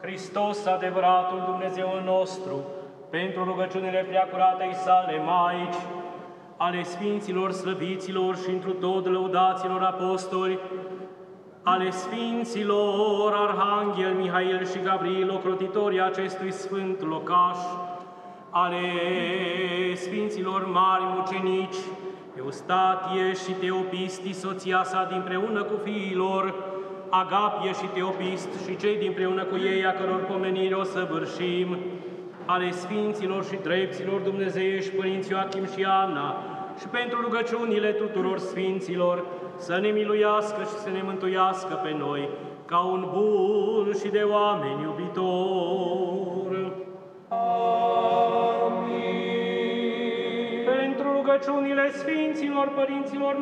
Hristos, adevăratul Dumnezeul nostru, pentru rugăciunile preacuratei sale Maici, ale Sfinților slăviților și întru tot lăudaților apostoli, ale Sfinților Arhanghel Mihail și Gavril, ocrotitorii acestui sfânt locaș, ale Sfinților mari mucenici, Eustatie și Teopisti, soția sa, dinpreună cu fiilor, Agapie și Teopist și cei dinpreună cu ei, a căror pomenire o săvârșim, ale Sfinților și drepților dumnezeiești, Părinți Ioachim și Ana, și pentru rugăciunile tuturor Sfinților, să ne miluiască și să ne mântuiască pe noi, ca un bun și de oameni iubitor. Amin. Pentru rugăciunile Sfinților Părinților